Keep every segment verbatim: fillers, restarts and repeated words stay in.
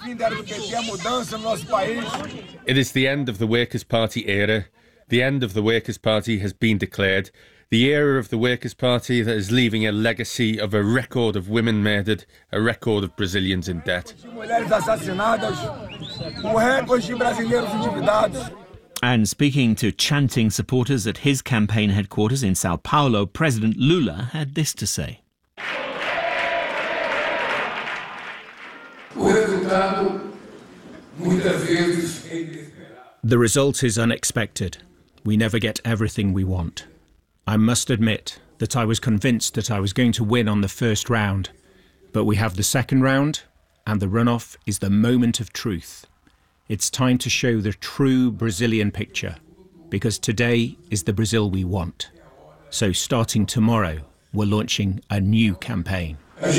It is the end of the Workers' Party era. The end of the Workers' Party has been declared. The era of the Workers' Party that is leaving a legacy of a record of women murdered, a record of Brazilians in debt. And speaking to chanting supporters at his campaign headquarters in Sao Paulo, President Lula had this to say. The result is unexpected. We never get everything we want. I must admit that I was convinced that I was going to win on the first round, but we have the second round, and the runoff is the moment of truth. It's time to show the true Brazilian picture, because today is the Brazil we want. So starting tomorrow, we're launching a new campaign.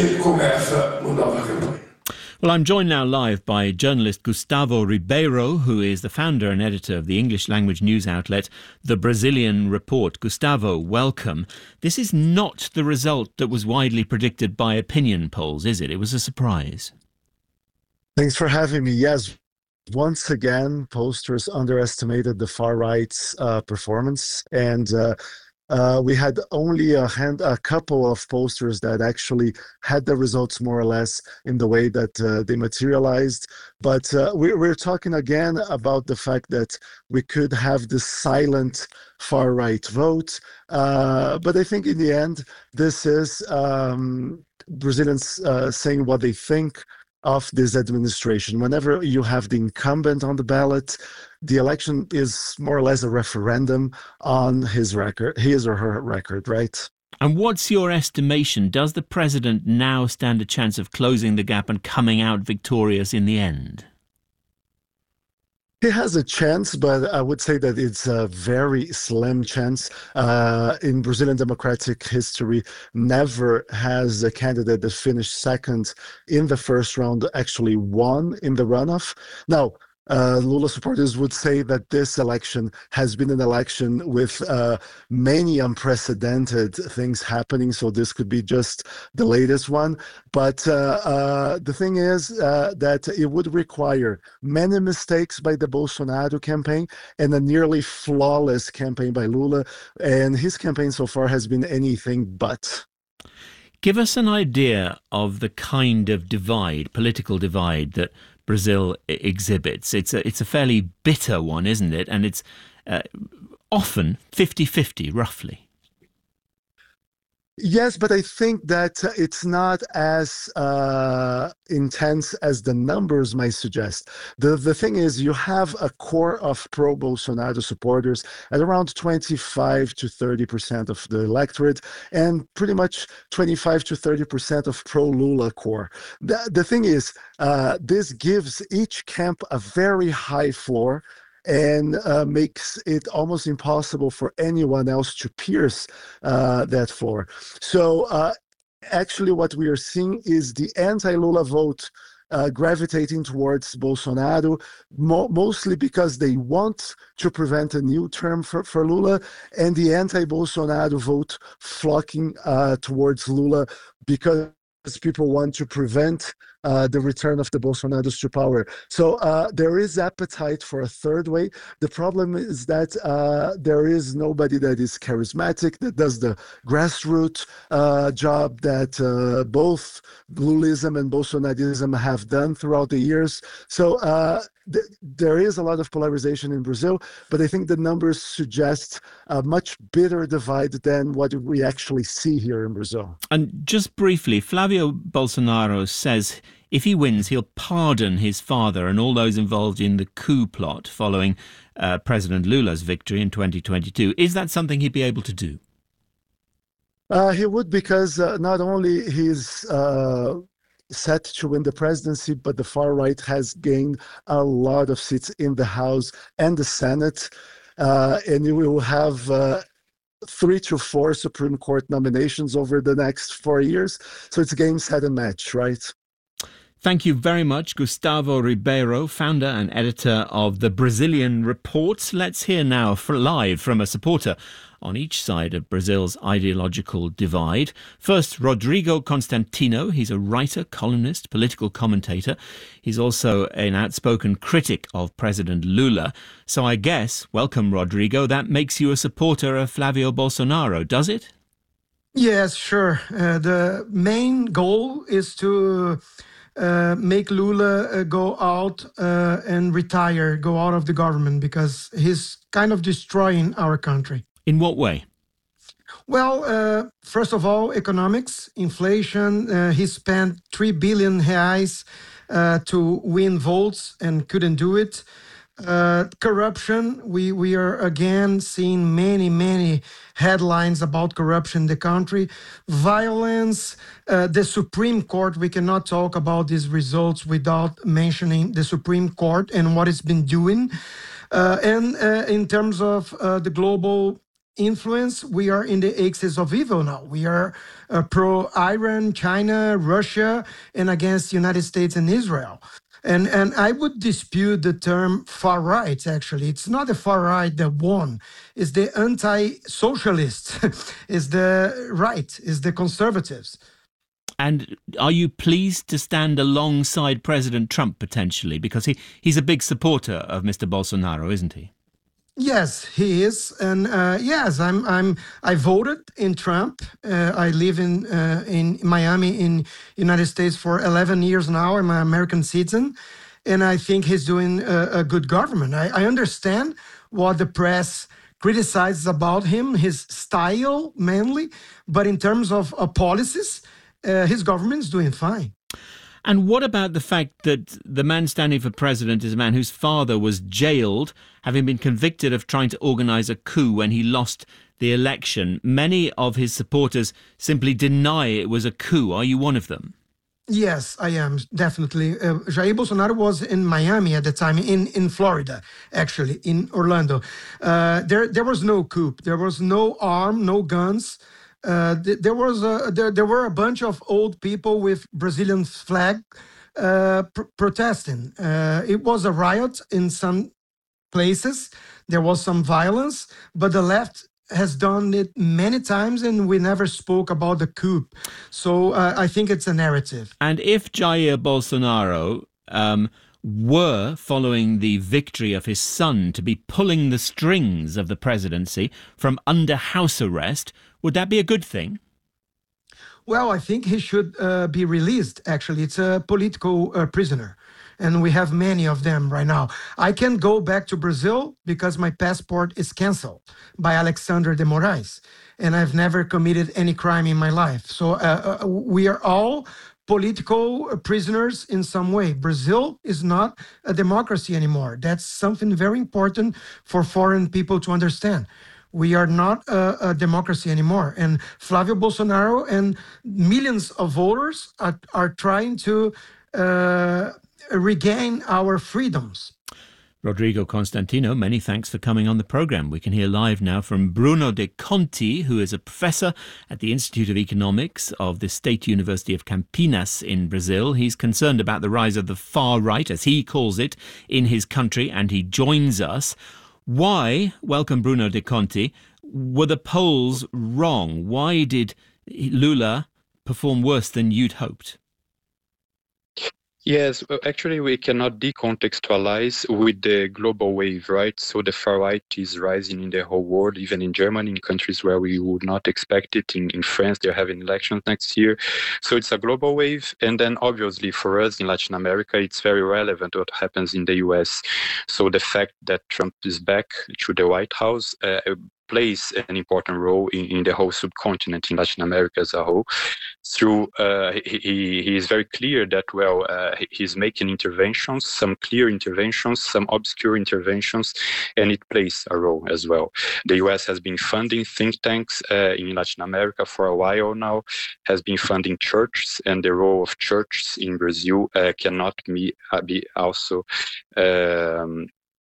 Well, I'm joined now live by journalist Gustavo Ribeiro, who is the founder and editor of the English language news outlet The Brazilian Report. Gustavo, welcome. This is not the result that was widely predicted by opinion polls, is it? It was a surprise. Thanks for having me. Yes, once again, pollsters underestimated the far-right's uh, performance, and uh, Uh, we had only a, hand, a couple of posters that actually had the results more or less in the way that uh, they materialized. But uh, we, we're talking again about the fact that we could have this silent far-right vote. Uh, but I think in the end, this is um, Brazilians uh, saying what they think of this administration. Whenever you have the incumbent on the ballot, the election is more or less a referendum on his record, his or her record, right? And what's your estimation? Does the president now stand a chance of closing the gap and coming out victorious in the end? He has a chance, but I would say that it's a very slim chance. Uh, in Brazilian democratic history, never has a candidate that finished second in the first round actually won in the runoff. Now, Uh, Lula supporters would say that this election has been an election with uh, many unprecedented things happening, so this could be just the latest one. But uh, uh, the thing is uh, that it would require many mistakes by the Bolsonaro campaign and a nearly flawless campaign by Lula, and his campaign so far has been anything but. Give us an idea of the kind of divide, political divide, that Brazil exhibits. It's a, it's a fairly bitter one, isn't it? And it's uh, often fifty-fifty, roughly. Yes, but I think that it's not as uh, intense as the numbers might suggest. The the thing is, you have a core of pro-Bolsonaro supporters at around twenty-five to thirty percent of the electorate, and pretty much twenty-five to thirty percent of pro-Lula core. The, the thing is, uh, this gives each camp a very high floor, and uh, makes it almost impossible for anyone else to pierce uh, that floor. So uh, actually what we are seeing is the anti-Lula vote uh, gravitating towards Bolsonaro, mo mostly because they want to prevent a new term for, for Lula, and the anti-Bolsonaro vote flocking uh, towards Lula because people want to prevent uh, the return of the Bolsonaros to power. So uh, there is appetite for a third way. The problem is that uh, there is nobody that is charismatic, that does the grassroots uh, job that uh, both Lulism and Bolsonarism have done throughout the years. So uh, th there is a lot of polarization in Brazil, but I think the numbers suggest a much bitter divide than what we actually see here in Brazil. And just briefly, Flavio Bolsonaro says if he wins, he'll pardon his father and all those involved in the coup plot following uh, President Lula's victory in twenty twenty-two. Is that something he'd be able to do? Uh, he would, because uh, not only he's uh, set to win the presidency, but the far right has gained a lot of seats in the House and the Senate, uh, and you will have uh, three to four Supreme Court nominations over the next four years. So it's game, set, and match, right? Thank you very much, Gustavo Ribeiro, founder and editor of The Brazilian Report. Let's hear now for live from a supporter on each side of Brazil's ideological divide. First, Rodrigo Constantino. He's a writer, columnist, political commentator. He's also an outspoken critic of President Lula. So I guess, welcome, Rodrigo, that makes you a supporter of Flavio Bolsonaro, does it? Yes, sure. Uh, the main goal is to uh, make Lula uh, go out uh, and retire, go out of the government, because he's kind of destroying our country. In what way? Well, uh, first of all, economics, inflation. Uh, he spent three billion reais uh, to win votes and couldn't do it. Uh, corruption, we, we are again seeing many, many headlines about corruption in the country. Violence, uh, the Supreme Court, we cannot talk about these results without mentioning the Supreme Court and what it's been doing. Uh, and uh, in terms of uh, the global influence, we are in the axis of evil now. We are uh, pro-Iran, China, Russia, and against the United States and Israel. And and I would dispute the term far right, actually. It's not the far right that won. It's the anti-socialists. It's the right. It's the conservatives. And are you pleased to stand alongside President Trump, potentially? Because he, he's a big supporter of Mister Bolsonaro, isn't he? Yes, he is, and uh, yes, I'm. I'm. I voted in Trump. Uh, I live in uh, in Miami, in United States, for eleven years now. I'm an American citizen, and I think he's doing a, a good government. I, I understand what the press criticizes about him, his style mainly, but in terms of uh, policies, uh, his government is doing fine. And what about the fact that the man standing for president is a man whose father was jailed, having been convicted of trying to organise a coup when he lost the election? Many of his supporters simply deny it was a coup. Are you one of them? Yes, I am, definitely. Uh, Jair Bolsonaro was in Miami at the time, in, in Florida, actually, in Orlando. Uh, there, there was no coup. There was no arm, no guns. Uh, th- there was a, there, there were a bunch of old people with Brazilian flag uh, pr- protesting. Uh, it was a riot in some places. There was some violence, but the left has done it many times, and we never spoke about the coup. So uh, I think it's a narrative. And if Jair Bolsonaro um, were, following the victory of his son, to be pulling the strings of the presidency from under house arrest, would that be a good thing? Well, I think he should uh, be released, actually. It's a political uh, prisoner, and we have many of them right now. I can go back to Brazil because my passport is canceled by Alexandre de Moraes, and I've never committed any crime in my life. So uh, uh, we are all political prisoners in some way. Brazil is not a democracy anymore. That's something very important for foreign people to understand. We are not a, a democracy anymore. And Flavio Bolsonaro and millions of voters are, are trying to uh, regain our freedoms. Rodrigo Constantino, many thanks for coming on the programme. We can hear live now from Bruno De Conti, who is a professor at the Institute of Economics of the State University of Campinas in Brazil. He's concerned about the rise of the far right, as he calls it, in his country, and he joins us. Why, welcome Bruno De Conti, were the polls wrong? Why did Lula perform worse than you'd hoped? Yes, well, actually, we cannot decontextualize with the global wave, right? So the far right is rising in the whole world, even in Germany, in countries where we would not expect it. In, in France, they're having elections next year. So it's a global wave. And then obviously for us in Latin America, it's very relevant what happens in the U S. So the fact that Trump is back to the White House uh, plays an important role in, in the whole subcontinent, in Latin America as a whole. Through uh, he, he is very clear that, well, uh, he's making interventions, some clear interventions, some obscure interventions, and it plays a role as well. The U S has been funding think tanks uh, in Latin America for a while now, has been funding churches, and the role of churches in Brazil uh, cannot be, uh, be also um,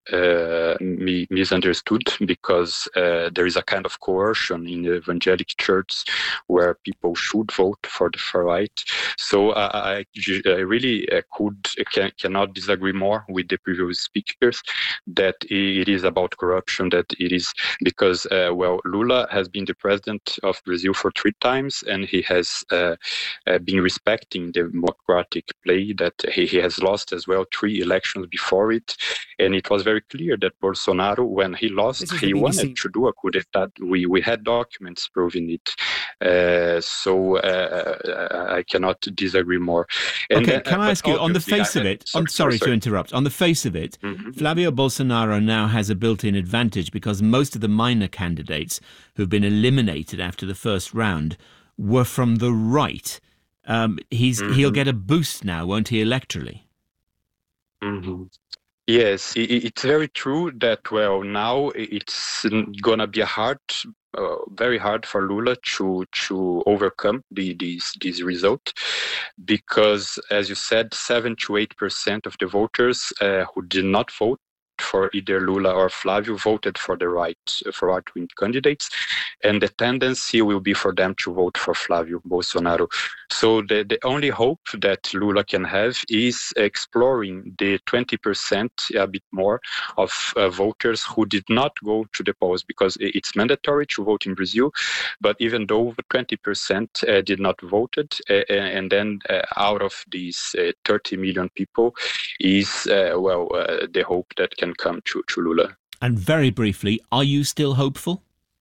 uh, mi- misunderstood because uh, there is a kind of coercion in the evangelic church where people should vote for the far right. So uh, I, I really uh, could can, cannot disagree more with the previous speakers that it is about corruption, that it is because, uh, well, Lula has been the president of Brazil for three times, and he has uh, uh, been respecting the democratic play that he, he has lost as well three elections before it. And it was very clear that Bolsonaro, when he lost, he wanted to do a coup d'etat. We, we had documents proving it. Uh, so uh, I cannot disagree more. And okay, then, can I ask you, on the face I, of it, sorry, I'm sorry, sorry to interrupt, on the face of it, mm-hmm. Flavio Bolsonaro now has a built-in advantage because most of the minor candidates who've been eliminated after the first round were from the right. Um, he's mm-hmm. He'll get a boost now, won't he, electorally? Mm-hmm. Yes, it's very true that, well, now it's going to be a hard, uh, very hard for Lula to to overcome the, this, this result because, as you said, seven to eight percent of the voters uh, who did not vote for either Lula or Flavio voted for the right, for right-wing candidates, and the tendency will be for them to vote for Flavio Bolsonaro. So the, the only hope that Lula can have is exploring the twenty percent, a bit more, of uh, voters who did not go to the polls, because it's mandatory to vote in Brazil, but even though twenty percent uh, did not voted, uh, and then uh, out of these uh, thirty million people is, uh, well, uh, the hope that can come to, to Lula. And very briefly, are you still hopeful?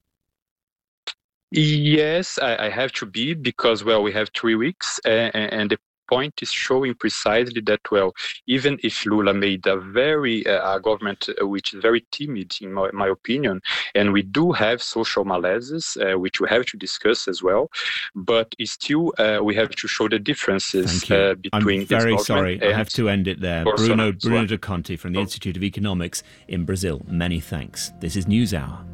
Yes, I, I have to be because, well, we have three weeks and, and the point is showing precisely that, well, even if Lula made a very uh, a government uh, which is very timid, in my, my opinion, and we do have social malaises, uh, which we have to discuss as well, but still uh, we have to show the differences uh, between I'm very this sorry, I have to end it there. Bolsonaro. Bruno, Bruno de Conti from the Institute of Economics in Brazil. Many thanks. This is NewsHour.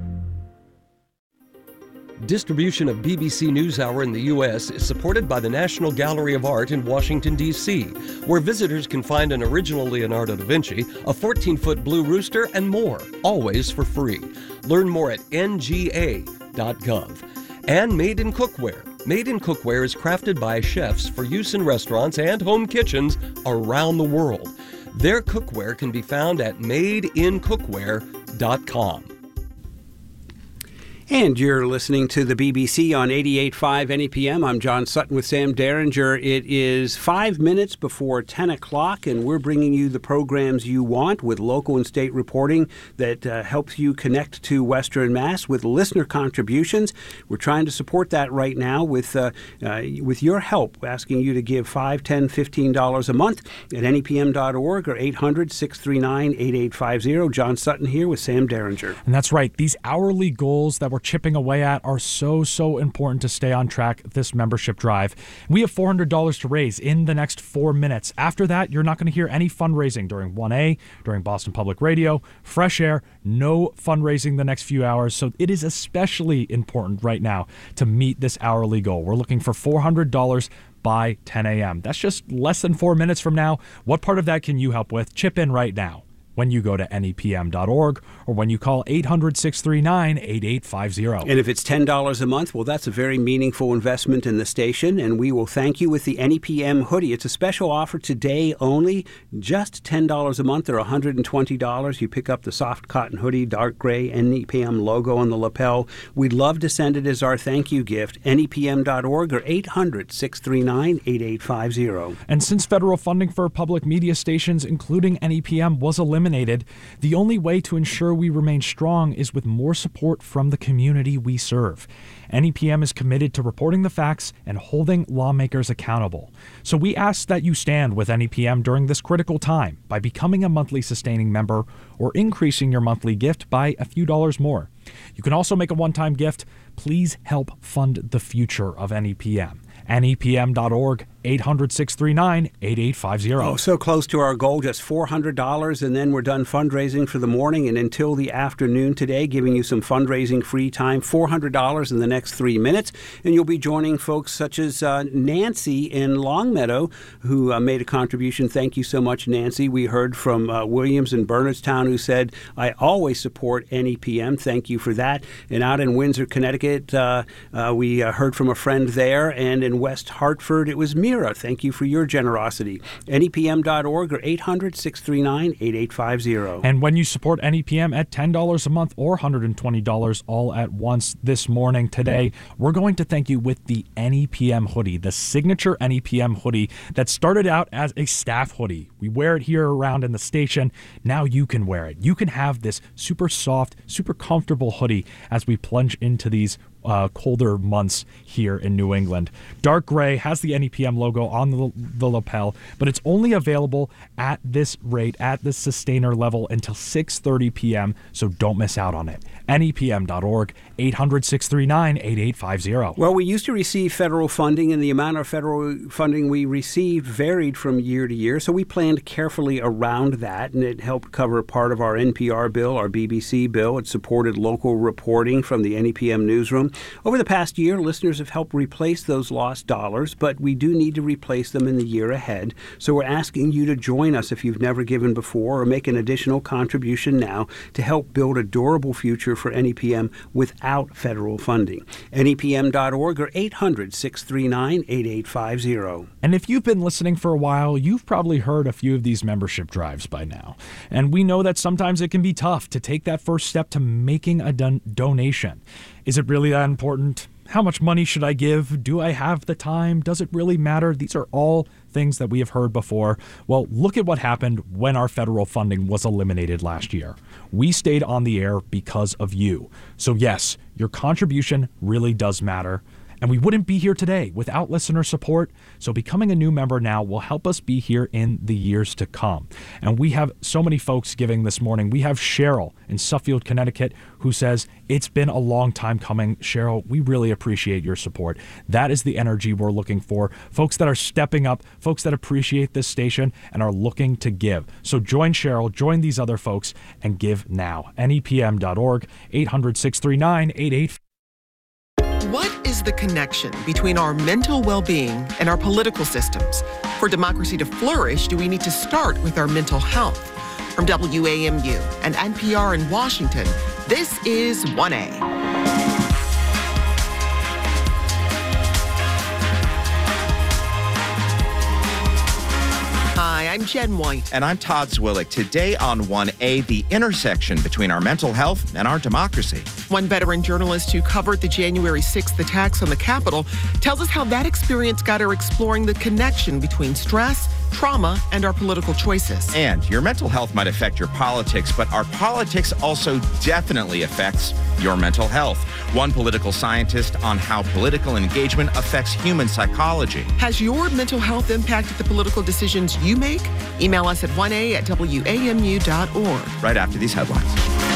Distribution of B B C NewsHour in the U S is supported by the National Gallery of Art in Washington, D C, where visitors can find an original Leonardo da Vinci, a fourteen-foot blue rooster, and more, always for free. Learn more at N G A dot gov. And Made in Cookware. Made in Cookware is crafted by chefs for use in restaurants and home kitchens around the world. Their cookware can be found at made in cookware dot com. And you're listening to the B B C on eighty-eight point five N E P M. I'm John Sutton with Sam Derringer. It is five minutes before ten o'clock, and we're bringing you the programs you want with local and state reporting that uh, helps you connect to Western Mass with listener contributions. We're trying to support that right now with uh, uh, with your help, asking you to give five dollars, ten dollars, fifteen dollars a month at N E P M dot org or eight hundred, six three nine, eight eight five zero. John Sutton here with Sam Derringer. And that's right. These hourly goals that we're chipping away at are so, so important to stay on track this membership drive. We have four hundred dollars to raise in the next four minutes. After that, you're not going to hear any fundraising during one A, during Boston Public Radio, Fresh Air, no fundraising the next few hours. So it is especially important right now to meet this hourly goal. We're looking for four hundred dollars by ten a.m. That's just less than four minutes from now. What part of that can you help with? Chip in right now when you go to N E P M dot org or when you call eight hundred, six three nine, eight eight five zero. And if it's ten dollars a month, well, that's a very meaningful investment in the station, and we will thank you with the N E P M hoodie. It's a special offer today only, just ten dollars a month or one hundred twenty dollars. You pick up the soft cotton hoodie, dark gray, N E P M logo on the lapel. We'd love to send it as our thank you gift, N E P M dot org or eight hundred, six three nine, eight eight five zero. And since federal funding for public media stations, including N E P M, was eliminated, the only way to ensure we remain strong is with more support from the community we serve. N E P M is committed to reporting the facts and holding lawmakers accountable. So we ask that you stand with N E P M during this critical time by becoming a monthly sustaining member or increasing your monthly gift by a few dollars more. You can also make a one-time gift. Please help fund the future of N E P M. N E P M dot org, eight hundred, six three nine, eight eight five zero. Oh, so close to our goal, just four hundred dollars, and then we're done fundraising for the morning and until the afternoon today, giving you some fundraising free time, four hundred dollars in the next three minutes. And you'll be joining folks such as uh, Nancy in Longmeadow, who uh, made a contribution. Thank you so much, Nancy. We heard from uh, Williams in Bernardstown, who said, I always support N E P M. Thank you for that. And out in Windsor, Connecticut, uh, uh, we uh, heard from a friend there. And in West Hartford, it was Mira. Thank you for your generosity. N E P M dot org or eight hundred, six three nine, eight eight five zero. And when you support N E P M at ten dollars a month or one hundred twenty dollars all at once this morning, today, we're going to thank you with the N E P M hoodie, the signature N E P M hoodie that started out as a staff hoodie. We wear it here around in the station. Now you can wear it. You can have this super soft, super comfortable hoodie as we plunge into these Uh, colder months here in New England. Dark gray, has the N E P M logo on the, the lapel, but it's only available at this rate, at this sustainer level, until six thirty p.m., so don't miss out on it. N E P M dot org, eight hundred, six three nine, eight eight five zero. Well, we used to receive federal funding, and the amount of federal funding we received varied from year to year, so we planned carefully around that, and it helped cover part of our N P R bill, our B B C bill. It supported local reporting from the N E P M newsroom. Over the past year, listeners have helped replace those lost dollars, but we do need to replace them in the year ahead. So we're asking you to join us if you've never given before, or make an additional contribution now to help build a durable future for N E P M without federal funding. N E P M dot org or eight hundred, six three nine, eight eight five zero. And if you've been listening for a while, you've probably heard a few of these membership drives by now. And we know that sometimes it can be tough to take that first step to making a don- donation. Is it really that important? How much money should I give? Do I have the time? Does it really matter? These are all things that we have heard before. Well, look at what happened when our federal funding was eliminated last year. We stayed on the air because of you. So yes, your contribution really does matter. And we wouldn't be here today without listener support. So becoming a new member now will help us be here in the years to come. And we have so many folks giving this morning. We have Cheryl in Suffield, Connecticut, who says, it's been a long time coming. Cheryl, we really appreciate your support. That is the energy we're looking for. Folks that are stepping up, folks that appreciate this station and are looking to give. So join Cheryl, join these other folks, and give now. N E P M dot org, eight hundred, six three nine, eight eight five zero. What is the connection between our mental well-being and our political systems? For democracy to flourish, do we need to start with our mental health? From W A M U and N P R in Washington, this is one A. Hi, I'm Jen White. And I'm Todd Zwillick. Today on one A, the intersection between our mental health and our democracy. One veteran journalist who covered the January sixth attacks on the Capitol tells us how that experience got her exploring the connection between stress, trauma, and our political choices. And your mental health might affect your politics, but our politics also definitely affects your mental health. One political scientist on how political engagement affects human psychology. Has your mental health impacted the political decisions you make? Email us at one A at W A M U dot org. Right after these headlines.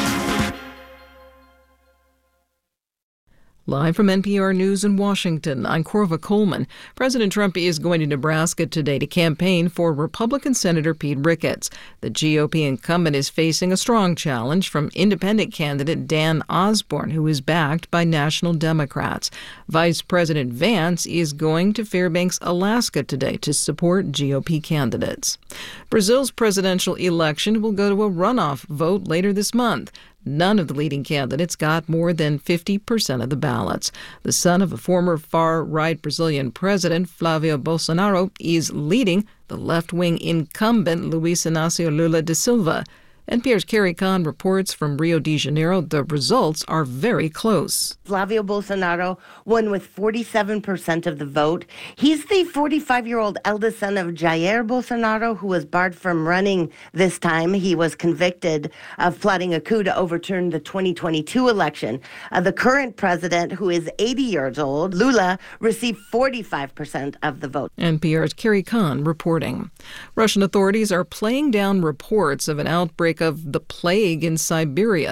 Live from N P R News in Washington, I'm Corva Coleman. President Trump is going to Nebraska today to campaign for Republican Senator Pete Ricketts. The G O P incumbent is facing a strong challenge from independent candidate Dan Osborne, who is backed by national Democrats. Vice President Vance is going to Fairbanks, Alaska today to support G O P candidates. Brazil's presidential election will go to a runoff vote later this month. None of the leading candidates got more than fifty percent of the ballots. The son of a former far-right Brazilian president, Flavio Bolsonaro, is leading the left-wing incumbent Luiz Inácio Lula da Silva. N P R's Carrie Kahn reports from Rio de Janeiro the results are very close. Flavio Bolsonaro won with forty-seven percent of the vote. He's the forty-five-year-old eldest son of Jair Bolsonaro, who was barred from running this time. He was convicted of plotting a coup to overturn the twenty twenty-two election. Uh, the current president, who is eighty years old, Lula, received forty-five percent of the vote. N P R's Carrie Kahn reporting. Russian authorities are playing down reports of an outbreak of the plague in Siberia.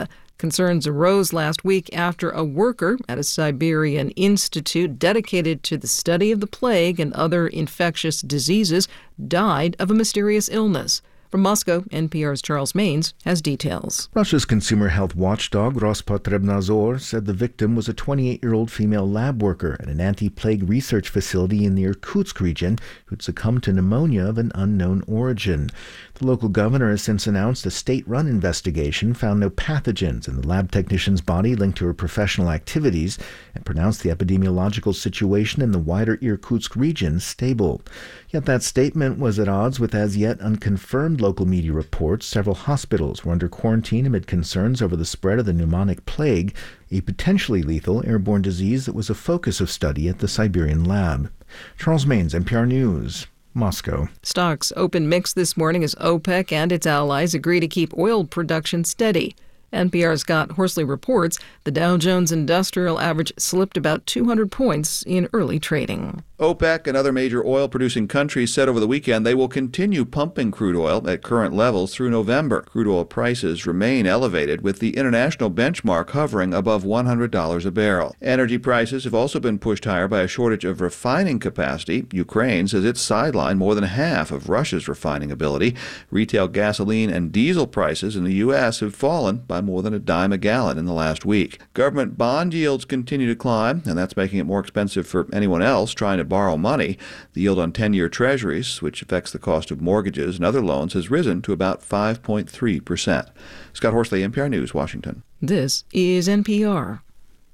Concerns arose last week after a worker at a Siberian institute dedicated to the study of the plague and other infectious diseases died of a mysterious illness. From Moscow, N P R's Charles Maines has details. Russia's consumer health watchdog Rospotrebnadzor said the victim was a twenty-eight-year-old female lab worker at an anti-plague research facility in the Irkutsk region who'd succumbed to pneumonia of an unknown origin. The local governor has since announced a state-run investigation found no pathogens in the lab technician's body linked to her professional activities and pronounced the epidemiological situation in the wider Irkutsk region stable. Yet that statement was at odds with as yet unconfirmed local media reports. Several hospitals were under quarantine amid concerns over the spread of the pneumonic plague, a potentially lethal airborne disease that was a focus of study at the Siberian lab. Charles Maines, N P R News, Moscow. Stocks opened mixed this morning as OPEC and its allies agree to keep oil production steady. N P R's Scott Horsley reports the Dow Jones Industrial Average slipped about two hundred points in early trading. OPEC and other major oil-producing countries said over the weekend they will continue pumping crude oil at current levels through November. Crude oil prices remain elevated, with the international benchmark hovering above one hundred dollars a barrel. Energy prices have also been pushed higher by a shortage of refining capacity. Ukraine says it's sidelined more than half of Russia's refining ability. Retail gasoline and diesel prices in the U S have fallen by more than a dime a gallon in the last week. Government bond yields continue to climb, and that's making it more expensive for anyone else trying to borrow money. The yield on ten-year treasuries, which affects the cost of mortgages and other loans, has risen to about five point three percent. Scott Horsley, N P R News, Washington. This is N P R.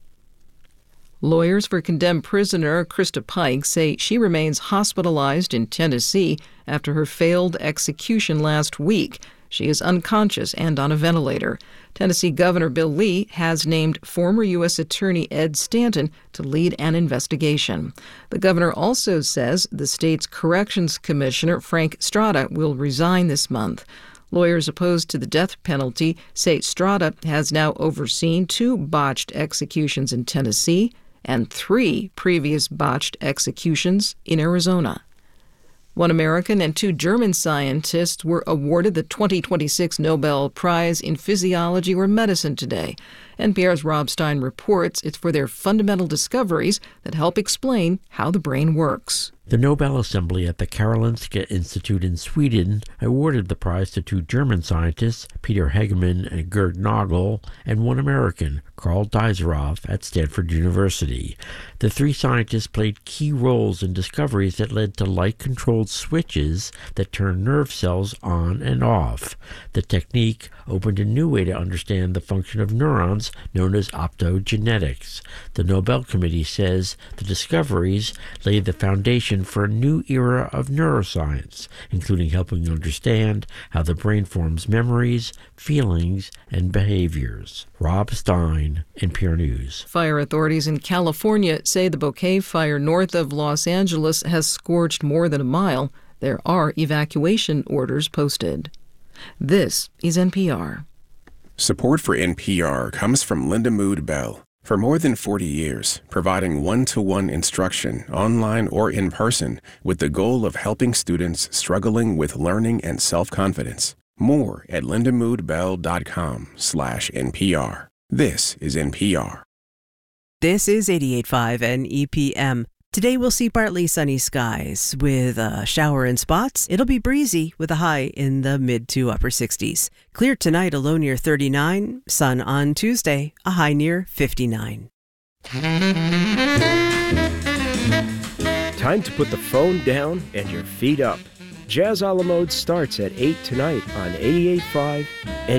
Lawyers for condemned prisoner Krista Pike say she remains hospitalized in Tennessee after her failed execution last week. She is unconscious and on a ventilator. Tennessee Governor Bill Lee has named former U S Attorney Ed Stanton to lead an investigation. The governor also says the state's corrections commissioner, Frank Strada, will resign this month. Lawyers opposed to the death penalty say Strada has now overseen two botched executions in Tennessee and three previous botched executions in Arizona. One American and two German scientists were awarded the twenty twenty-six Nobel Prize in Physiology or Medicine today. N P R's Rob Stein reports it's for their fundamental discoveries that help explain how the brain works. The Nobel Assembly at the Karolinska Institute in Sweden awarded the prize to two German scientists, Peter Hegemann and Gerd Nagel, and one American, Karl Deiseroff, at Stanford University. The three scientists played key roles in discoveries that led to light-controlled switches that turn nerve cells on and off. The technique opened a new way to understand the function of neurons, known as optogenetics. The Nobel Committee says the discoveries laid the foundation for a new era of neuroscience, including helping understand how the brain forms memories, feelings, and behaviors. Rob Stein, N P R News. Fire authorities in California say the Bouquet Fire north of Los Angeles has scorched more than a mile. There are evacuation orders posted. This is N P R. Support for N P R comes from Linda Mood Bell. For more than forty years, providing one-to-one instruction, online or in person, with the goal of helping students struggling with learning and self-confidence. More at lindamoodbell.com slash NPR. This is N P R. This is eighty-eight point five N E P M. Today we'll see partly sunny skies with a shower in spots. It'll be breezy with a high in the mid to upper sixties. Clear tonight, a low near thirty-nine. Sun on Tuesday, a high near fifty-nine. Time to put the phone down and your feet up. Jazz a la mode starts at eight tonight on eighty-eight point five N E P M.